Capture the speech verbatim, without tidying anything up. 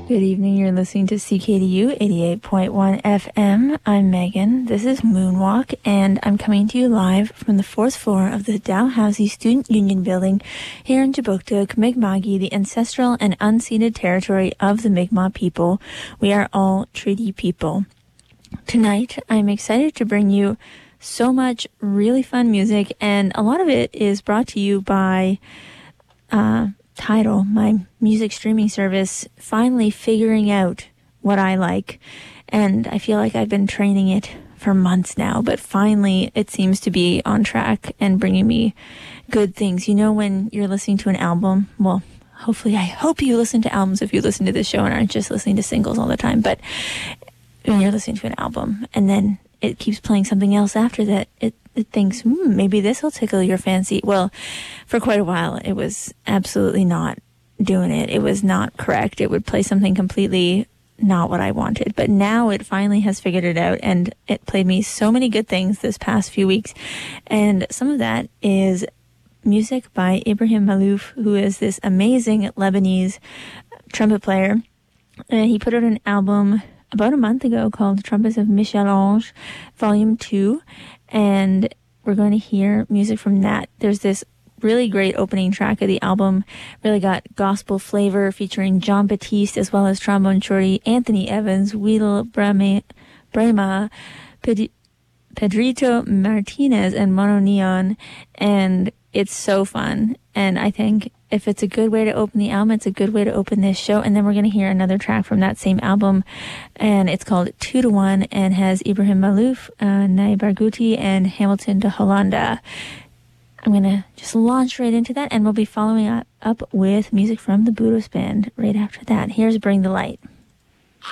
Good evening. You're listening to C K D U eighty-eight point one F M. I'm Megan. This is Moonwalk, and I'm coming to you live from the fourth floor of the Dalhousie Student Union Building here in Kjipuktuk, Mi'kma'ki, the ancestral and unceded territory of the Mi'kmaq people. We are all treaty people. Tonight, I'm excited to bring you so much really fun music, and a lot of it is brought to you by uh, Tidal, my music streaming service, finally figuring out what I like. And I feel like I've been training it for months now, but finally it seems to be on track and bringing me good things. You know, when you're listening to an album, well, hopefully, I hope you listen to albums if you listen to this show and aren't just listening to singles all the time, but when you're listening to an album and then it keeps playing something else after that, it, it thinks, hmm, maybe this will tickle your fancy. Well, for quite a while, it was absolutely not doing it. It was not correct. It would play something completely not what I wanted. But now it finally has figured it out, and it played me so many good things this past few weeks. And some of that is music by Ibrahim Malouf, who is this amazing Lebanese trumpet player. And he put out an album about a month ago called Trumpets of Michel-Ange, Volume two, and we're going to hear music from that. There's this really great opening track of the album, really got gospel flavor, featuring John Batiste as well as trombone shorty Anthony Evans, Weedle Brema, Brema Ped- Pedrito Martinez, and Mono Neon, and it's so fun. And I think if it's a good way to open the album, it's a good way to open this show. And then we're going to hear another track from that same album, and it's called Two to One and has Ibrahim Malouf, uh, Nai Barghouti, and Hamilton de Hollanda. I'm going to just launch right into that, and we'll be following up, up with music from the Budos Band right after that. Here's Bring the Light.